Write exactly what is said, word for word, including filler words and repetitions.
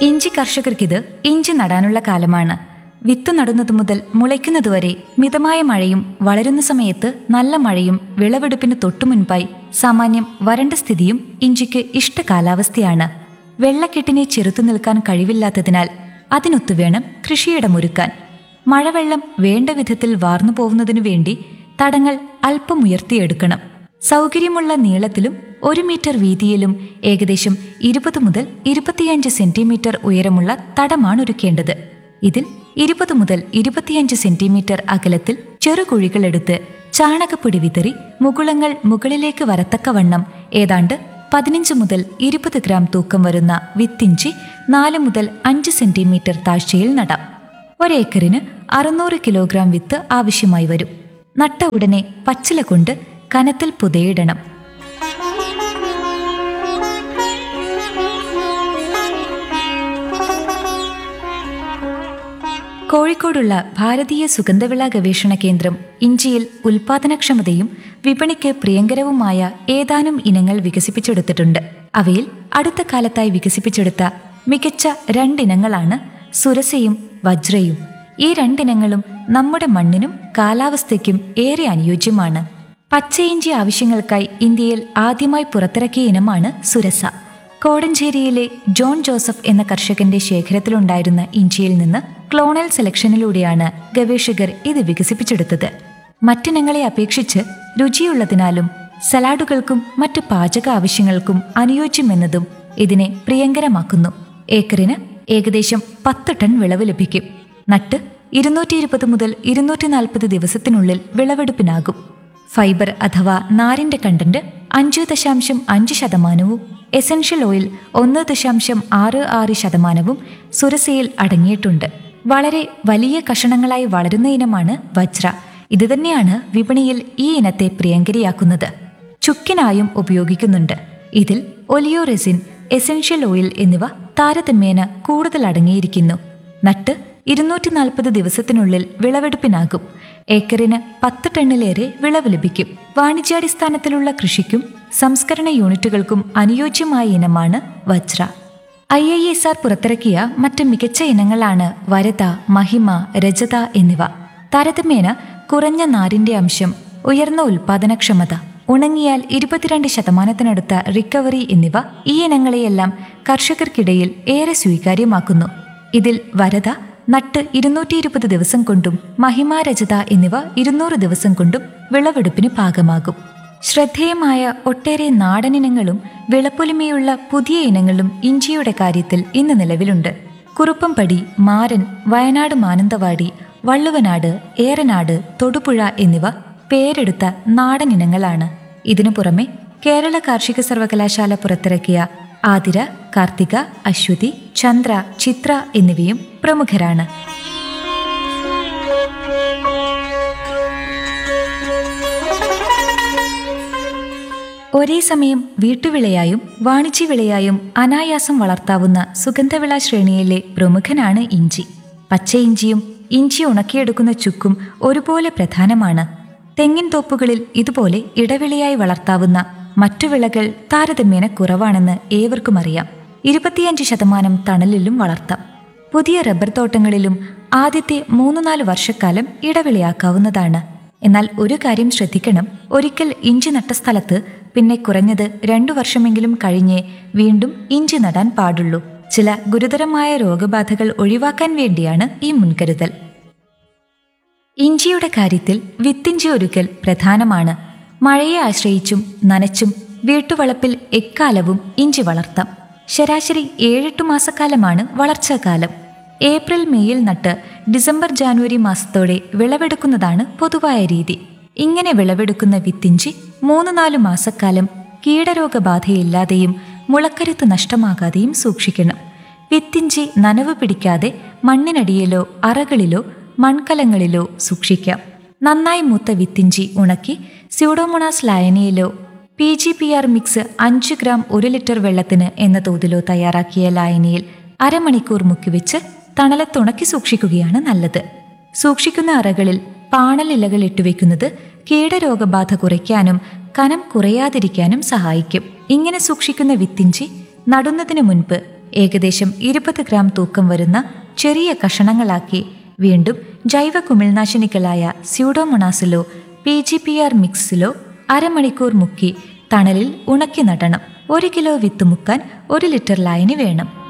ഇഞ്ചി കർഷകർക്കിത് ഇഞ്ചി നടാനുള്ള കാലമാണ്. വിത്ത് നടുന്നതു മുതൽ മുളയ്ക്കുന്നതുവരെ മിതമായ മഴയും വളരുന്ന സമയത്ത് നല്ല മഴയും വിളവെടുപ്പിന് തൊട്ടുമുൻപായി സാമാന്യം വരണ്ട സ്ഥിതിയും ഇഞ്ചിക്ക് ഇഷ്ട കാലാവസ്ഥയാണ്. വെള്ളക്കെട്ടിനെ ചെറുത്തു നിൽക്കാൻ കഴിവില്ലാത്തതിനാൽ അതിനൊത്തു വേണം കൃഷിയിടമൊരുക്കാൻ. മഴവെള്ളം വേണ്ട വിധത്തിൽ വാർന്നു പോകുന്നതിനു വേണ്ടി തടങ്ങൾ അല്പം ഉയർത്തിയെടുക്കണം. സൗകര്യമുള്ള നീളത്തിലും ഒരു മീറ്റർ വീതിയിലും ഏകദേശം ഇരുപത് മുതൽ ഇരുപത്തിയഞ്ച് സെന്റിമീറ്റർ ഉയരമുള്ള തടമാണ് ഒരുക്കേണ്ടത്. ഇതിൽ ഇരുപത് മുതൽ ഇരുപത്തിയഞ്ച് സെന്റിമീറ്റർ അകലത്തിൽ ചെറുകുഴികളെടുത്ത് ചാണകപ്പൊടി വിതറി മുകുളങ്ങൾ മുകളിലേക്ക് വരത്തക്കവണ്ണം ഏതാണ്ട് പതിനഞ്ച് മുതൽ ഇരുപത് ഗ്രാം തൂക്കം വരുന്ന വിത്തിഞ്ചി നാല് മുതൽ അഞ്ച് സെന്റിമീറ്റർ താഴ്ചയിൽ നടാം. ഒരേക്കറിന് അറുന്നൂറ് കിലോഗ്രാം വിത്ത് ആവശ്യമായി വരും. നട്ട ഉടനെ പച്ചില കൊണ്ട് കനത്തിൽ പുതയിടണം. കോഴിക്കോടുള്ള ഭാരതീയ സുഗന്ധവിള ഗവേഷണ കേന്ദ്രം ഇഞ്ചിയിൽ ഉൽപാദനക്ഷമതയും വിപണിക്ക് പ്രിയങ്കരവുമായ ഏതാനും ഇനങ്ങൾ വികസിപ്പിച്ചെടുത്തിട്ടുണ്ട്. അവയിൽ അടുത്ത കാലത്തായി വികസിപ്പിച്ചെടുത്ത മികച്ച രണ്ടിനങ്ങളാണ് സുരസയും വജ്രയും. ഈ രണ്ടിനങ്ങളും നമ്മുടെ മണ്ണിനും കാലാവസ്ഥയ്ക്കും ഏറെ അനുയോജ്യമാണ്. പച്ചയിഞ്ചി ആവശ്യങ്ങൾക്കായി ഇന്ത്യയിൽ ആദ്യമായി പുറത്തിറക്കിയ ഇനമാണ് സുരസ. കോടഞ്ചേരിയിലെ ജോൺ ജോസഫ് എന്ന കർഷകന്റെ ശേഖരത്തിലുണ്ടായിരുന്ന ഇഞ്ചിയിൽ നിന്ന് ക്ലോണൽ സെലക്ഷനിലൂടെയാണ് ഗവേഷകർ ഇത് വികസിപ്പിച്ചെടുത്തത്. മറ്റിനങ്ങളെ അപേക്ഷിച്ച് രുചിയുള്ളതിനാലും സലാഡുകൾക്കും മറ്റു പാചക ആവശ്യങ്ങൾക്കും അനുയോജ്യമെന്നതും ഇതിനെ പ്രിയങ്കരമാക്കുന്നു. ഏക്കറിന് ഏകദേശം പത്ത് ടൺ വിളവ് ലഭിക്കും. നട്ട് ഇരുന്നൂറ്റി ഇരുപത് മുതൽ ഇരുന്നൂറ്റി നാൽപ്പത് ദിവസത്തിനുള്ളിൽ വിളവെടുപ്പിനാകും. ഫൈബർ അഥവാ നാരിന്റെ കണ്ടന്റ് അഞ്ച് ദശാംശം അഞ്ച് ശതമാനവും എസൻഷ്യൽ ഓയിൽ ഒന്ന് ദശാംശം ആറ് ആറ് ശതമാനവും സുരസയിൽ അടങ്ങിയിട്ടുണ്ട്. വളരെ വലിയ കഷണങ്ങളായി വളരുന്ന ഇനമാണ് വജ്ര. ഇതുതന്നെയാണ് വിപണിയിൽ ഈ ഇനത്തെ പ്രിയങ്കരിയാക്കുന്നത്. ചുക്കിനായും ഉപയോഗിക്കുന്നുണ്ട്. ഇതിൽ ഒലിയോ റെസിൻ, എസൻഷ്യൽ ഓയിൽ എന്നിവ താരതമ്യേന കൂടുതൽ അടങ്ങിയിരിക്കുന്നു. നട്ട് ഇരുന്നൂറ്റി നാൽപ്പത് ദിവസത്തിനുള്ളിൽ വിളവെടുപ്പിനാകും. ഏക്കറിന് പത്ത് ടണ്ണിലേറെ വിളവ് ലഭിക്കും. വാണിജ്യാടിസ്ഥാനത്തിലുള്ള കൃഷിക്കും സംസ്കരണ യൂണിറ്റുകൾക്കും അനുയോജ്യമായ ഇനമാണ് വജ്ര. ഐ ഐ എസ് ആർ പുറത്തിറക്കിയ മറ്റ് മികച്ച ഇനങ്ങളാണ് വരദ, മഹിമ, രജത എന്നിവ. താരതമ്യേന കുറഞ്ഞ നാരിന്റെ അംശം, ഉയർന്ന ഉൽപാദനക്ഷമത, ഉണങ്ങിയാൽ ഇരുപത്തിരണ്ട് ശതമാനത്തിനടുത്ത റിക്കവറി എന്നിവ ഈ ഇനങ്ങളെയെല്ലാം കർഷകർക്കിടയിൽ ഏറെ സ്വീകാര്യമാക്കുന്നു. ഇതിൽ വരദ നട്ട് ഇരുന്നൂറ്റി ഇരുപത് ദിവസം കൊണ്ടും മഹിമ, രജത എന്നിവ ഇരുന്നൂറ് ദിവസം കൊണ്ടും വിളവെടുപ്പിന് പാകമാകും. ശ്രദ്ധേയമായ ഒട്ടേറെ നാടനിനങ്ങളും വിളപ്പൊലിമയുള്ള പുതിയ ഇനങ്ങളും ഇഞ്ചിയുടെ കാര്യത്തിൽ ഇന്ന് നിലവിലുണ്ട്. കുറുപ്പംപടി, മാരൻ, വയനാട് മാനന്തവാടി, വള്ളുവനാട്, ഏറനാട്, തൊടുപുഴ എന്നിവ പേരെടുത്ത നാടനിനങ്ങളാണ്. ഇതിനു പുറമെ കേരള കാർഷിക സർവകലാശാല പുറത്തിറക്കിയ ആതിര, കാർത്തിക, അശ്വതി, ചന്ദ്ര, ചിത്ര എന്നിവയും പ്രമുഖരാണ്. ഒരേ സമയം വീട്ടുവിളയായും വാണിജ്യവിളയായും അനായാസം വളർത്താവുന്ന സുഗന്ധവിള ശ്രേണിയിലെ പ്രമുഖനാണ് ഇഞ്ചി. പച്ചയിഞ്ചിയും ഇഞ്ചി ഉണക്കിയെടുക്കുന്ന ചുക്കും ഒരുപോലെ പ്രധാനമാണ്. തെങ്ങിൻ തോപ്പുകളിൽ ഇതുപോലെ ഇടവിളയായി വളർത്താവുന്ന മറ്റു വിളകൾ താരതമ്യേന കുറവാണെന്ന് ഏവർക്കും അറിയാം. ഇരുപത്തിയഞ്ച് ശതമാനം തണലിലും വളർത്താം. പുതിയ റബ്ബർ തോട്ടങ്ങളിലും ആദ്യത്തെ മൂന്ന് നാല് വർഷക്കാലം ഇടവിളയാക്കാവുന്നതാണ്. എന്നാൽ ഒരു കാര്യം ശ്രദ്ധിക്കണം. ഒരിക്കൽ ഇഞ്ചി നട്ട സ്ഥലത്ത് പിന്നെ കുറഞ്ഞത് രണ്ടു വർഷമെങ്കിലും കഴിഞ്ഞേ വീണ്ടും ഇഞ്ചി നടാൻ പാടുള്ളൂ. ചില ഗുരുതരമായ രോഗബാധകൾ ഒഴിവാക്കാൻ വേണ്ടിയാണ് ഈ മുൻകരുതൽ. ഇഞ്ചിയുടെ കാര്യത്തിൽ വിത്തിഞ്ചി ഒരുക്കൽ പ്രധാനമാണ്. മഴയെ ആശ്രയിച്ചും നനച്ചും വീട്ടുവളപ്പിൽ എക്കാലവും ഇഞ്ചി വളർത്താം. ശരാശരി ഏഴെട്ടു മാസക്കാലമാണ് വളർച്ചാകാലം. ഏപ്രിൽ മെയ്യിൽ നട്ട് ഡിസംബർ ജാനുവരി മാസത്തോടെ വിളവെടുക്കുന്നതാണ് പൊതുവായ രീതി. ഇങ്ങനെ വിളവെടുക്കുന്ന വിത്തിഞ്ചി മൂന്ന് നാലു മാസക്കാലം കീടരോഗബാധയില്ലാതെയും മുളക്കരുത്ത് നഷ്ടമാകാതെയും സൂക്ഷിക്കണം. വിത്തിഞ്ചി നനവ് പിടിക്കാതെ മണ്ണിനടിയിലോ അറകളിലോ മൺകലങ്ങളിലോ സൂക്ഷിക്കാം. നന്നായി മൂത്ത വിത്തിഞ്ചി ഉണക്കി Pseudomonas ലായനിയിലോ P G P R mix അഞ്ച് ഗ്രാം ഒരു ലിറ്റർ വെള്ളത്തിന് എന്ന തോതിലോ തയ്യാറാക്കിയ ലായനിയിൽ അരമണിക്കൂർ മുക്കിവെച്ച് തണലത്തുണക്കി സൂക്ഷിക്കുകയാണ് നല്ലത്. സൂക്ഷിക്കുന്ന അറകളിൽ പാണലിലകൾ ഇട്ടുവെക്കുന്നത് കീടരോഗബാധ കുറയ്ക്കാനും കനം കുറയാതിരിക്കാനും സഹായിക്കും. ഇങ്ങനെ സൂക്ഷിക്കുന്ന വിത്തിഞ്ചി നടുന്നതിന് മുൻപ് ഏകദേശം ഇരുപത് ഗ്രാം തൂക്കം വരുന്ന ചെറിയ കഷണങ്ങളാക്കി വീണ്ടും ജൈവ കുമിൾനാശിനികളായ സ്യൂഡോമൊണാസിലോ പി ജി പി ആർ മിക്സിലോ അരമണിക്കൂർ മുക്കി തണലിൽ ഉണക്കി നടണം. ഒരു കിലോ വിത്ത് മുക്കാൻ ഒരു ലിറ്റർ ലായനി വേണം.